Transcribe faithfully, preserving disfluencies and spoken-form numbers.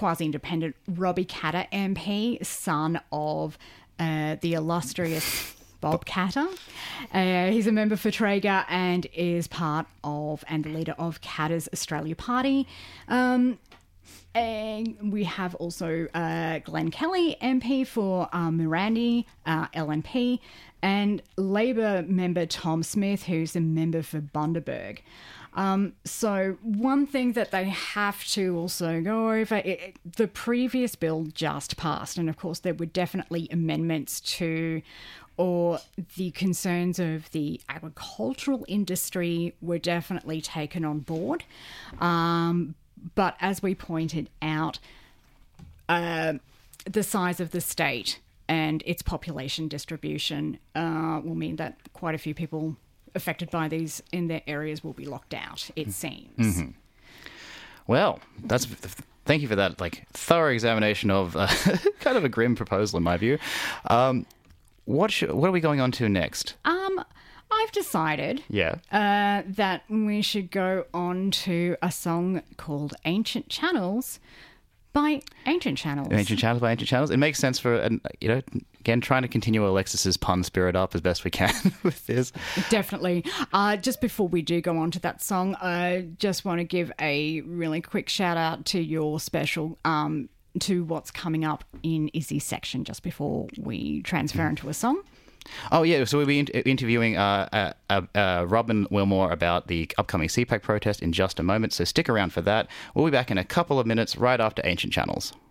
quasi-independent Robbie Katter M P, son of uh, the illustrious Bob Katter. Uh, he's a member for Traeger and is part of and the leader of Katter's Australia Party. Um, and we have also uh, Glenn Kelly, M P for um, Mirandy, uh, L N P, and Labor member Tom Smith, who's a member for Bundaberg. Um, so one thing that they have to also go over, it, it, the previous bill just passed, and of course there were definitely amendments to, or the concerns of the agricultural industry were definitely taken on board. Um, but as we pointed out, uh, the size of the state and its population distribution uh, will mean that quite a few people affected by these in their areas will be locked out, it seems. Mm-hmm. Well, that's thank you for that like thorough examination of uh, kind of a grim proposal in my view. Um, what should, what are we going on to next? Um, I've decided yeah. uh, that we should go on to a song called Ancient Channels by Ancient Channels. Ancient Channels by Ancient Channels. It makes sense for, and you know, again, trying to continue Alexis's pun spirit up as best we can with this. Definitely. Uh, just before we do go on to that song, I just want to give a really quick shout out to your special, um, to what's coming up in Izzy's section just before we transfer into a song. Oh, yeah. So we'll be in- interviewing uh, uh, uh, Robin Wilmore about the upcoming C PAC protest in just a moment. So stick around for that. We'll be back in a couple of minutes right after Ancient Channels.